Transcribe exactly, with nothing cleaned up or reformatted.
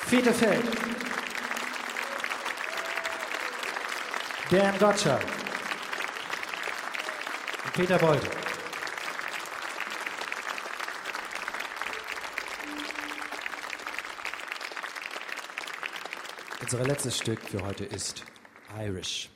Fiete Feld. Dan Gotcha. Und Peter Beute. Unser letztes Stück für heute ist Irish.